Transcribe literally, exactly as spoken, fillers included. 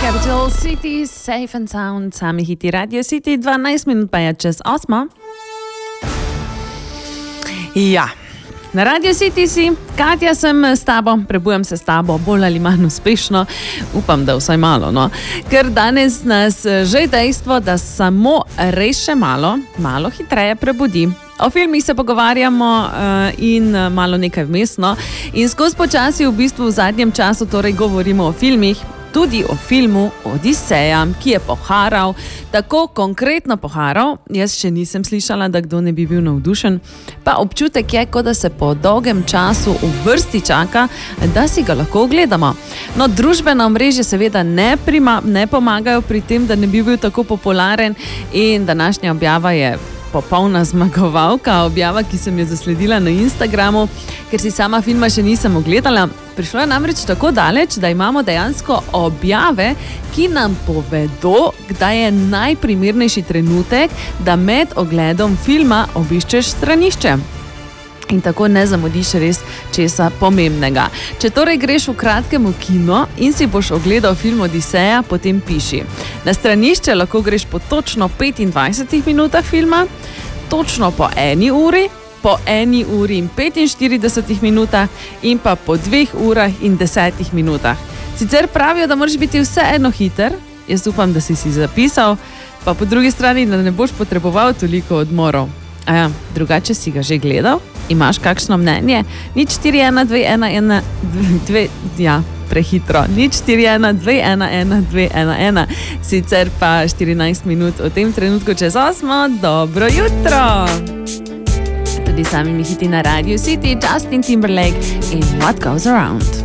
Capital City, Safe and Sound, sami hiti Radio City, dvanajst minut pa je čez osmo. Ja, na Radio City si, Katja sem s tabo, prebujem se s tabo, bolj ali manj uspešno, upam, da vsaj malo, no. Ker danes nas že dejstvo, da samo res še malo, malo hitreje prebudi. O filmih se pogovarjamo uh, in malo nekaj vmes, no. In skozi počasi v bistvu v zadnjem času torej govorimo o filmih, tudi o filmu Odiseja, ki je poharal, tako konkretno poharal, jaz še nisem slišala, da kdo ne bi bil navdušen, pa občutek je, kot da se po dolgem času v vrsti čaka, da si ga lahko ogledamo. No, družbena omrežja seveda ne, prima, ne pomagajo pri tem, da ne bi bil tako popularen in današnja objava je popolna zmagovalka, objava, ki sem jo zasledila na Instagramu, ker si sama filma še nisem ogledala. Prišlo je namreč tako daleč, da imamo dejansko objave, ki nam povedo, kdaj je najprimernejši trenutek, da med ogledom filma obiščeš stranišče. In tako ne zamudiš res česa pomembnega. Če torej greš v kratkem v kino in si boš ogledal film Odiseja, potem piši. Na stranišče lahko greš po točno petindvajsetih minutah filma, točno po eni uri, po eni uri in petinštiridesetih minutah in pa po dveh urah in desetih minutah. Sicer pravijo, da moraš biti vseeno hiter, jaz upam, da si si zapisal, pa po drugi strani, da ne boš potreboval toliko odmorov. Aja, drugače si ga že gledal? Imaš kakšno mnenje? Nič štiri ena dve ena ena dve, ja, prehitro. Nič štiri ena dve ena ena dve ena ena. Sicer pa štirinajst minut v tem trenutku čez osmo. Dobro jutro! Tudi sami mi hiti na Radio City, Justin Timberlake in What Goes Around.